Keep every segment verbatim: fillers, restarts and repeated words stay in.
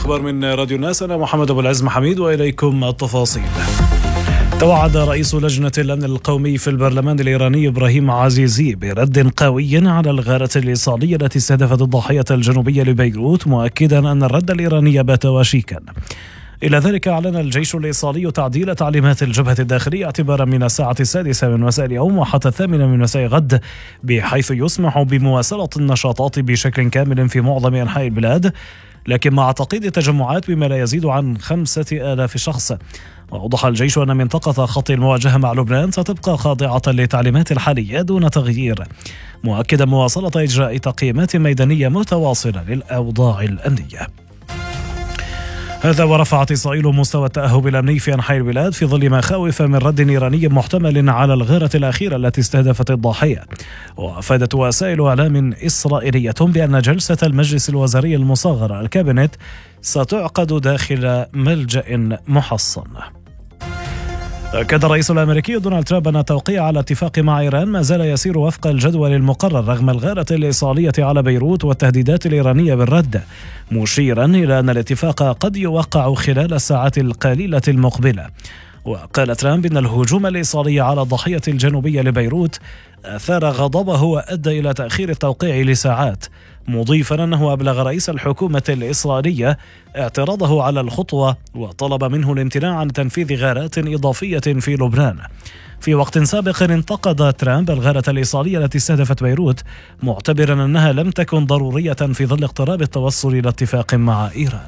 الأخبار من راديو الناس، أنا محمد أبو العز محميد وإليكم التفاصيل. توعد رئيس لجنة الأمن القومي في البرلمان الإيراني إبراهيم عزيزي برد قوي على الغارة الإيصالية التي استهدفت الضاحية الجنوبية لبيروت، مؤكدا أن الرد الإيراني بات وشيكا. إلى ذلك أعلن الجيش الإيصالي تعديل تعليمات الجبهة الداخلية اعتبارا من الساعة السادسة من مساء اليوم وحتى الثامنة من مساء غد، بحيث يسمح بمواصلة النشاطات بشكل كامل في معظم أنحاء البلاد، لكن مع تقييد التجمعات بما لا يزيد عن خمسة آلاف شخص. وأوضح الجيش أن منطقة خط المواجهة مع لبنان ستبقى خاضعة للتعليمات الحالية دون تغيير، مؤكدا مواصلة إجراء تقييمات ميدانية متواصلة للأوضاع الأمنية. هذا ورفعت إسرائيل مستوى التأهب الأمني في أنحاء البلاد في ظل مخاوف من رد إيراني محتمل على الغارة الأخيرة التي استهدفت الضاحية. وأفادت وسائل إعلام إسرائيلية بأن جلسة المجلس الوزاري المصغر الكابينت ستعقد داخل ملجأ محصن. أكد الرئيس الأمريكي دونالد ترامب أن التوقيع على اتفاق مع إيران ما زال يسير وفق الجدول المقرر رغم الغارة الإيصالية على بيروت والتهديدات الإيرانية بالرد، مشيرا إلى أن الاتفاق قد يوقع خلال الساعات القليلة المقبلة. وقال ترامب إن الهجوم الإيصالي على الضاحية الجنوبية لبيروت أثار غضبه وأدى إلى تأخير التوقيع لساعات، مضيفا أنه أبلغ رئيس الحكومة الإسرائيلية اعتراضه على الخطوة وطلب منه الامتناع عن تنفيذ غارات إضافية في لبنان. في وقت سابق انتقد ترامب الغارة الإيصالية التي استهدفت بيروت، معتبرا أنها لم تكن ضرورية في ظل اقتراب التوصل إلى اتفاق مع إيران.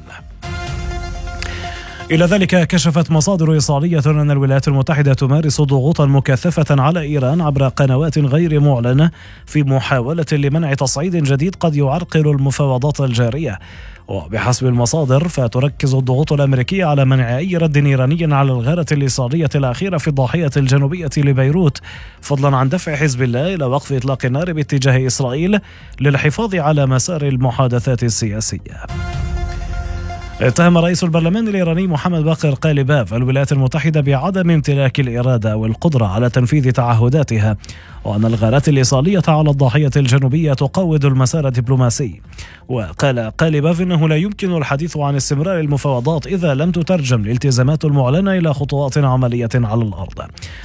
إلى ذلك كشفت مصادر إيصالية أن الولايات المتحدة تمارس ضغوطا مكثفة على إيران عبر قنوات غير معلنة في محاولة لمنع تصعيد جديد قد يعرقل المفاوضات الجارية. وبحسب المصادر فتركز الضغوط الأمريكية على منع أي رد إيراني على الغارة الإيصالية الأخيرة في الضاحية الجنوبية لبيروت، فضلا عن دفع حزب الله إلى وقف إطلاق النار باتجاه إسرائيل للحفاظ على مسار المحادثات السياسية. اتهم رئيس البرلمان الإيراني محمد باقر قالباف الولايات المتحدة بعدم امتلاك الإرادة والقدرة على تنفيذ تعهداتها، وأن الغارات الإيصالية على الضاحية الجنوبية تقوض المسار الدبلوماسي. وقال قالباف إنه لا يمكن الحديث عن استمرار المفاوضات إذا لم تترجم الالتزامات المعلنة إلى خطوات عملية على الأرض.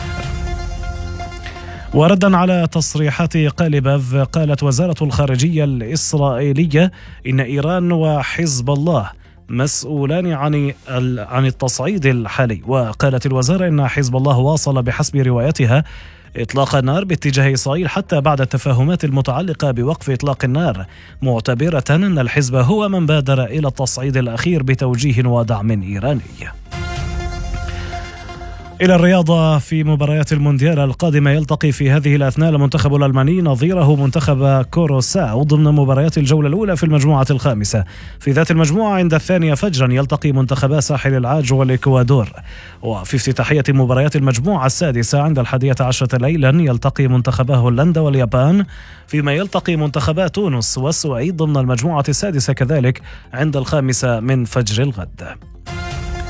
وردا على تصريحات قالباف قالت وزارة الخارجية الإسرائيلية إن إيران وحزب الله مسؤولان عن عن التصعيد الحالي. وقالت الوزارة إن حزب الله واصل بحسب روايتها إطلاق النار باتجاه إسرائيل حتى بعد التفاهمات المتعلقة بوقف إطلاق النار، معتبرة أن الحزب هو من بادر إلى التصعيد الأخير بتوجيه ودعم إيراني. إلى الرياضة، في مباريات المونديال القادمة يلتقي في هذه الأثناء المنتخب الألماني نظيره منتخب كوروساو ضمن مباريات الجولة الأولى في المجموعة الخامسة. في ذات المجموعة عند الثانية فجرا يلتقي منتخبا ساحل العاج والإكوادور. وفي افتتاحية مباريات المجموعة السادسة عند الحادية عشرة ليلا يلتقي منتخبا هولندا واليابان، فيما يلتقي منتخبا تونس والسويد ضمن المجموعة السادسة كذلك عند الخامسة من فجر الغد.